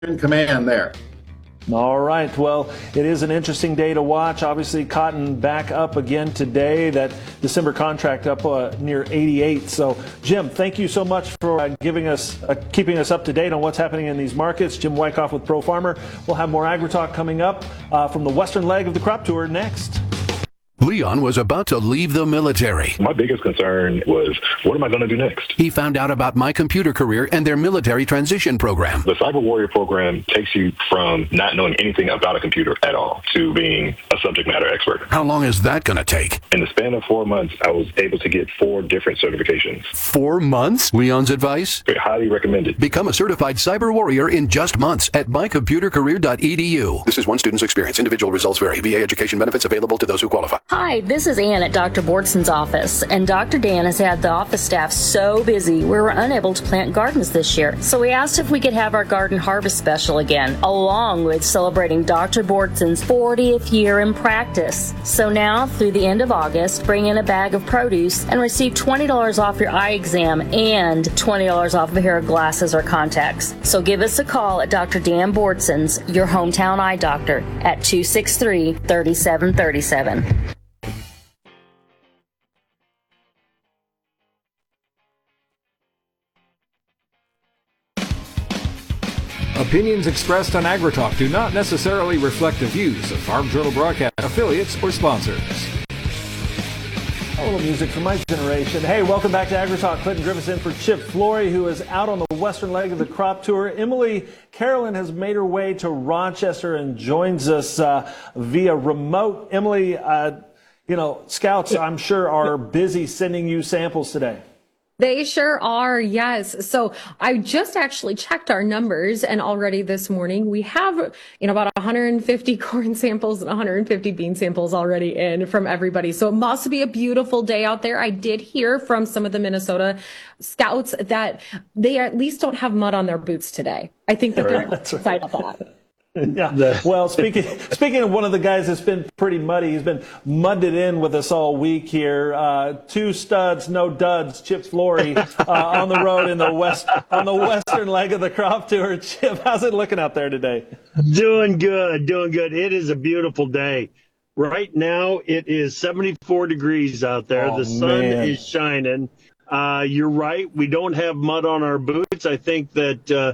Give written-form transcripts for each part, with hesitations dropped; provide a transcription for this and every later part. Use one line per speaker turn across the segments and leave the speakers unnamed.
in command there.
All right. Well, it is an interesting day to watch. Obviously, cotton back up again today. That December contract up near 88. So, Jim, thank you so much for keeping us up to date on what's happening in these markets. Jim Wyckoff with Pro Farmer. We'll have more AgriTalk coming up from the western leg of the crop tour next.
Leon was about to leave the military.
My biggest concern was, what am I going to do next?
He found out about My Computer Career and their military transition program.
The Cyber Warrior program takes you from not knowing anything about a computer at all to being a subject matter expert.
How long is that going to take?
In the span of 4 months, I was able to get 4 different certifications.
4 months? Leon's advice?
Highly recommended.
Become a certified cyber warrior in just months at mycomputercareer.edu. This is one student's experience. Individual results vary. VA education benefits available to those who qualify.
Hi, this is Ann at Dr. Bortson's office, and Dr. Dan has had the office staff so busy we were unable to plant gardens this year. So we asked if we could have our garden harvest special again, along with celebrating Dr. Bortson's 40th year in practice. So now, through the end of August, bring in a bag of produce and receive $20 off your eye exam and $20 off a pair of glasses or contacts. So give us a call at Dr. Dan Bortson's, your hometown eye doctor, at 263-3737.
Opinions expressed on AgriTalk do not necessarily reflect the views of Farm Journal broadcast affiliates or sponsors.
A little music from my generation. Hey, welcome back to AgriTalk. Clinton Griffiths in for Chip Flory, who is out on the western leg of the crop tour. Emily Carolyn has made her way to Rochester and joins us via remote. Emily, scouts, I'm sure, are busy sending you samples today.
They sure are, yes. So I just actually checked our numbers, and already this morning we have, about 150 corn samples and 150 bean samples already in from everybody. So it must be a beautiful day out there. I did hear from some of the Minnesota scouts that they at least don't have mud on their boots today. I think that they're excited about that.
Yeah. Well, speaking of one of the guys that's been pretty muddy, he's been mudded in with us all week here. 2 studs, no duds. Chip Flory on the road on the western leg of the crop tour. Chip, how's it looking out there today?
Doing good. It is a beautiful day. Right now, it is 74 degrees out there. The sun is shining. You're right. We don't have mud on our boots. I think that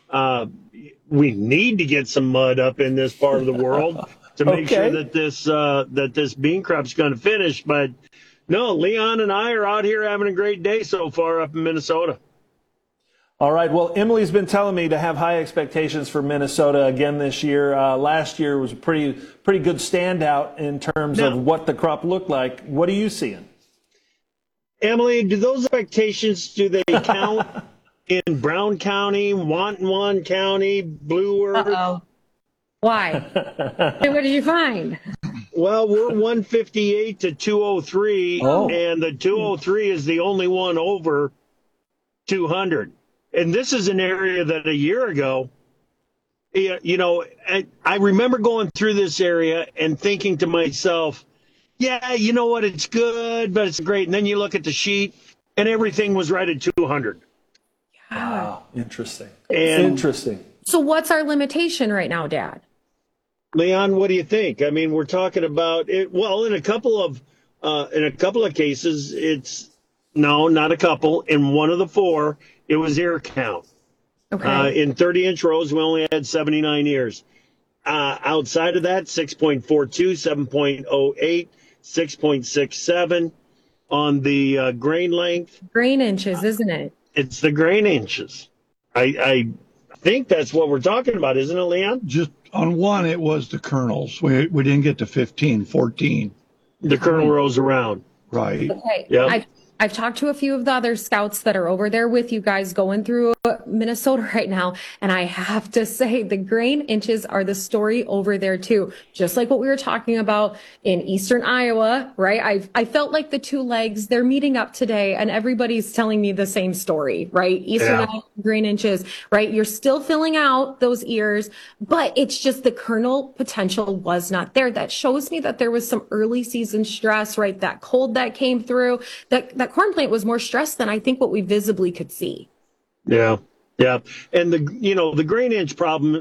we need to get some mud up in this part of the world to make sure that this bean crop's going to finish. But no, Leon and I are out here having a great day so far up in Minnesota.
All right. Well, Emily's been telling me to have high expectations for Minnesota again this year. Last year was a pretty good standout in terms of what the crop looked like. What are you seeing?
Emily, do those expectations, do they count in Brown County, Wanton County, Blue Earth?
Uh-oh. Why? What did you find?
Well, we're 158 to 203, and the 203 is the only one over 200. And this is an area that a year ago, I remember going through this area and thinking to myself, yeah, you know what, it's good, but it's great. And then you look at the sheet, and everything was right at 200.
Wow, interesting.
So what's our limitation right now, Dad?
Leon, what do you think? I mean, we're talking about it. Well, in a couple of cases, not a couple. In one of the 4, it was ear count. Okay. In 30-inch rows, we only had 79 ears. Outside of that, 6.42, 7.08, 6.67 on the grain length.
Grain inches, isn't it?
It's the grain inches. I think that's what we're talking about, isn't it, Leon?
Just on one, it was the kernels. We didn't get to 15, 14.
The kernel rows around.
Right.
Okay.
Yep.
I've talked to a few of the other scouts that are over there with you guys going through Minnesota right now. And I have to say the grain inches are the story over there too. Just like what we were talking about in Eastern Iowa, right? I felt like the 2 legs, they're meeting up today and everybody's telling me the same story, right? Eastern Iowa grain inches, right? You're still filling out those ears, but it's just the kernel potential was not there. That shows me that there was some early season stress, right? That cold that came through, that corn plant was more stressed than I think what we visibly could see.
Yeah. Yeah. And the grain inch problem